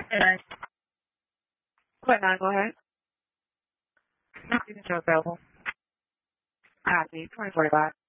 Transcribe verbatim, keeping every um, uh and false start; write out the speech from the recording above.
And What nine? Go ahead. you can show available. Copy. twenty forty-five.